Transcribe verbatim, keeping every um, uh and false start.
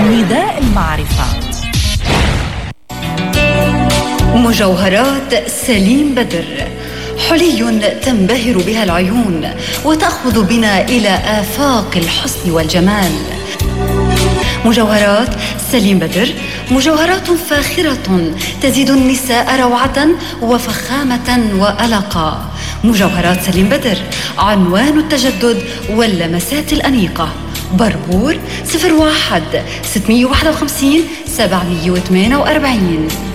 نداء المعرفة. مجوهرات سليم بدر، حلي تنبهر بها العيون وتأخذ بنا إلى آفاق الحسن والجمال. مجوهرات سليم بدر مجوهرات فاخرة تزيد النساء روعة وفخامة وألقا. مجوهرات سليم بدر عنوان التجدد واللمسات الأنيقة. بربور صفر واحد ستمائة وواحد وخمسين سبعمائة وثمانية وأربعين.